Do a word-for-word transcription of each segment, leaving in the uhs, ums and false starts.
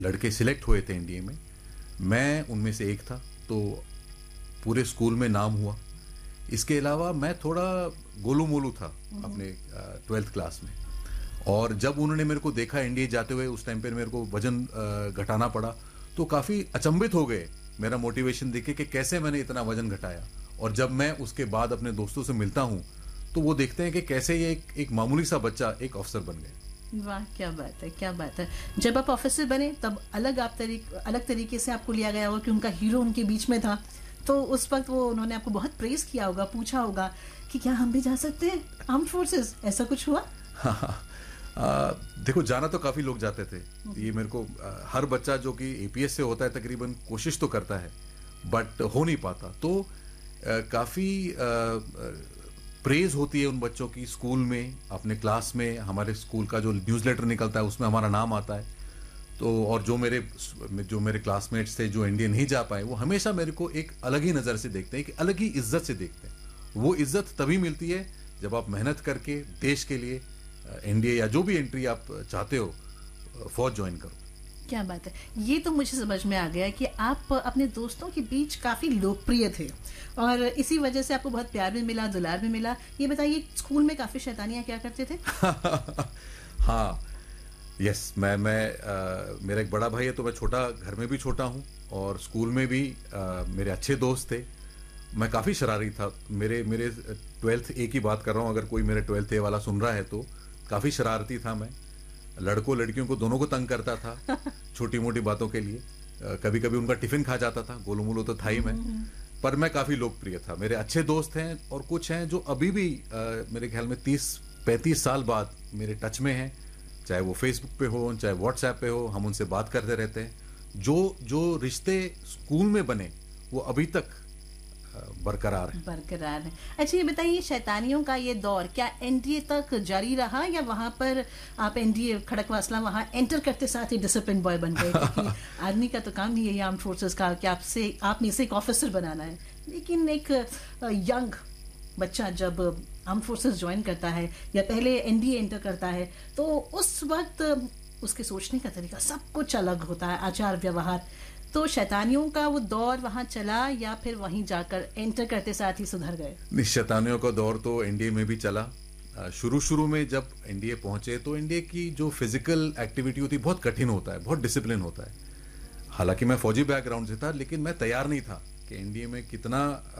लड़के सिलेक्ट हुए थे एनडीए में, मैं उनमें से एक था, तो पूरे स्कूल में नाम हुआ। इसके अलावा मैं थोड़ा गोलू मोलू था अपने ट्वेल्थ क्लास में, और जब उन्होंने मेरे को देखा एनडीए जाते हुए, उस टाइम पे मेरे को वजन घटाना पड़ा, तो काफ़ी अचंभित हो गए मेरा मोटिवेशन देखे कि कैसे मैंने इतना वजन घटाया। और जब मैं उसके बाद अपने दोस्तों से मिलता हूँ तो वो देखते हैं कि कैसे ये एक, एक मामूली सा बच्चा एक अफसर बन गया। वाह, क्या बात है, क्या बात है। जब आप ऑफिसर बने तब अलग आप तरीक अलग तरीके से आपको लिया गया होगा कि उनका हीरो उनके बीच में था, तो उस वक्त वो उन्होंने आपको बहुत प्रेज किया होगा, पूछा होगा कि क्या हम भी जा सकते हैं आर्म्ड फोर्सेस, ऐसा कुछ हुआ? हाँ, आ, देखो, जाना तो काफी लोग जाते थे। ये मेरे को आ, हर बच्चा जो कि एपीएस से होता है तकरीबन कोशिश तो करता है, बट हो नहीं पाता। तो आ, काफी प्रेज होती है उन बच्चों की स्कूल में, अपने क्लास में। हमारे स्कूल का जो न्यूज़लेटर निकलता है उसमें हमारा नाम आता है। तो और जो मेरे जो मेरे क्लासमेट्स थे जो इंडिया नहीं जा पाए, वो हमेशा मेरे को एक अलग ही नज़र से देखते हैं, एक अलग ही इज्जत से देखते हैं। वो इज्जत तभी मिलती है जब आप मेहनत करके देश के लिए एनडीए या जो भी एंट्री आप चाहते हो, फौज ज्वाइन करो। क्या बात है। ये तो मुझे समझ में आ गया कि आप अपने दोस्तों के बीच काफी लोकप्रिय थे और इसी वजह से आपको बहुत प्यार भी मिला, दुलार भी मिला। ये बताइए, स्कूल में काफी शैतानियां क्या करते थे? हाँ, यस, मैं मैं आ, मेरा एक बड़ा भाई है, तो मैं छोटा, घर में भी छोटा हूँ और स्कूल में भी आ, मेरे अच्छे दोस्त थे। मैं काफ़ी शरारती था। मेरे मेरे ट्वेल्थ ए की बात कर रहा हूँ, अगर कोई मेरे ट्वेल्थ ए वाला सुन रहा है तो काफ़ी शरारती था मैं। लड़कों लड़कियों को दोनों को तंग करता था छोटी मोटी बातों के लिए। कभी कभी उनका टिफिन खा जाता था, गोलू मोलू तो था ही मैं, पर मैं काफ़ी लोकप्रिय था। मेरे अच्छे दोस्त हैं और कुछ हैं जो अभी भी आ, मेरे ख्याल में तीस पैंतीस साल बाद मेरे टच में हैं, चाहे वो फेसबुक पे हो, चाहे व्हाट्सएप पे हो, हम उनसे बात करते रहते हैं। जो जो रिश्ते स्कूल में बने वो अभी तक बरकरार है बरकरार है। अच्छा, ये बताइए, शैतानियों का ये दौर क्या एनडीए तक जारी रहा या वहां पर आप एनडीए खड़कवासला वहां एंटर करते साथ ही डिसिप्लिन बॉय बन गए? क्योंकि आदमी का तो काम ही है आर्म्ड फोर्सेस का कि आपसे आप में से एक ऑफिसर बनाना है, लेकिन एक यंग बच्चा जब आर्म्ड फोर्सेस ज्वाइन करता है या पहले एनडीए एंटर करता है, तो उस वक्त उसके सोचने का तरीका सब कुछ अलग होता है, आचार व्यवहार। तो शैतानियों का वो दौर वहां चला या फिर वहीं जाकर एंटर करते साथ ही सुधर गए? शैतानियों का दौर तो एनडीए में भी चला। शुरू शुरू में जब एनडीए पहुंचे तो एनडीए की जो फिजिकल एक्टिविटी होती है बहुत कठिन होता है, बहुत डिसिप्लिन होता है। हालांकि मैं फौजी बैकग्राउंड से था, लेकिन मैं तैयार नहीं था कि एनडीए में कितना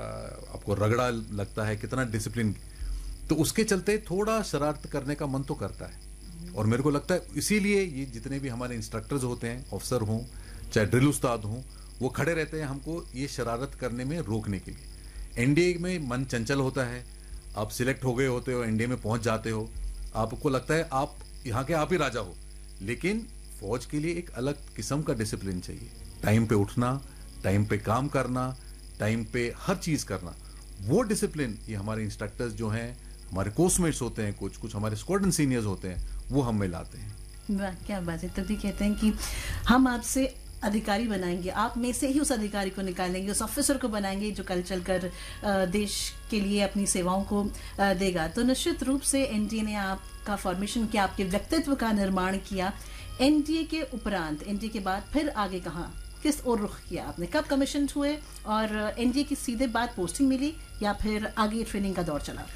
आपको रगड़ा लगता है, कितना डिसिप्लिन। तो उसके चलते थोड़ा शरारत करने का मन तो करता है। और मेरे को लगता है इसीलिए ये जितने भी हमारे इंस्ट्रक्टर्स होते हैं, ऑफिसर हों चाहे ड्रिल उस्ताद हों, वो खड़े रहते हैं हमको ये शरारत करने में रोकने के लिए। एनडीए में मन चंचल होता है। आप सिलेक्ट हो गए होते हो, एनडीए में पहुंच जाते हो, आपको लगता है आप यहाँ के आप ही राजा हो, लेकिन फौज के लिए एक अलग किस्म का डिसिप्लिन चाहिए। टाइम पे उठना, टाइम पे काम करना, टाइम पे हर चीज करना, वो डिसिप्लिन ये हमारे इंस्ट्रक्टर्स जो हैं, हमारे कोर्समेट्स होते हैं, कुछ कुछ हमारे स्क्वाड्रन सीनियर्स होते हैं, वो हम में लाते हैं। वाह, क्या बात है। तभी कहते हैं कि हम आपसे अधिकारी बनाएंगे, आप में से ही उस अधिकारी को निकालेंगे, उस ऑफिसर को बनाएंगे जो कल चलकर देश के लिए अपनी सेवाओं को देगा। तो निश्चित रूप से एनडीए ने आपका फॉर्मेशन किया, आपके व्यक्तित्व का निर्माण किया। एनडीए के उपरांत, एनडीए के बाद फिर आगे कहाँ, किस ओर रुख किया आपने? कब कमीशन हुए और एनडीए की सीधे बाद पोस्टिंग मिली या फिर आगे ट्रेनिंग का दौर चला?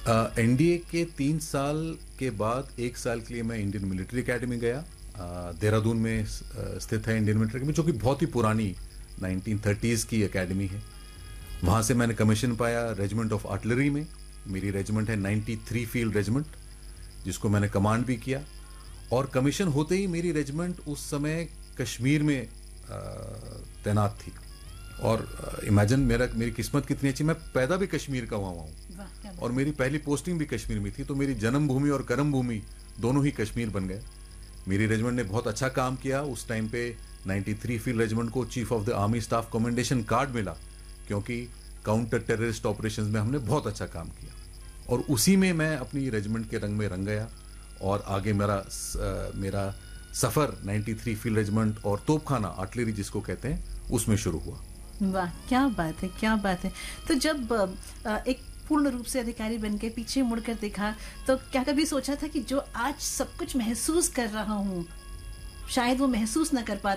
एनडीए uh, के तीन साल के बाद एक साल के लिए मैं इंडियन मिलिट्री एकेडमी गया। देहरादून में स्थित है इंडियन मिलिट्री एकेडमी, जो कि बहुत ही पुरानी नाइनटीन थर्टीज़ की एकेडमी है। वहाँ से मैंने कमीशन पाया रेजिमेंट ऑफ आर्टिलरी में। मेरी रेजिमेंट है तिरानवे फील्ड रेजिमेंट, जिसको मैंने कमांड भी किया। और कमीशन होते ही मेरी रेजिमेंट उस समय कश्मीर में तैनात थी। और इमेजिन मेरा मेरी किस्मत कितनी अच्छी, मैं पैदा भी कश्मीर का हुआ हूँ और मेरी पहली पोस्टिंग भी कश्मीर में थी। तो मेरी जन्मभूमि और कर्म भूमि दोनों ही कश्मीर बन गए। मेरी रेजिमेंट ने बहुत अच्छा काम किया। उस टाइम पे तिरानवे फील्ड रेजिमेंट को chief of the army staff commendation card मिला, क्योंकि काउंटर टेररिस्ट ऑपरेशंस में हमने बहुत अच्छा काम किया। और उसी में मैं अपनी रेजिमेंट के रंग में रंग गया और आगे मेरा आ, मेरा सफ़र तिरानवे फील्ड रेजिमेंट और तोपखाना आर्टिलरी जिसको कहते हैं उसमें शुरू हुआ। वाह, क्या बात है, क्या बात है। तो जब एक पूर्ण रूप से अधिकारी बन के पीछे मुड़कर देखा तो क्या कभी सोचा था कि जो आज सब कुछ महसूस कर रहा हूँ शायद वो महसूस न कर पाते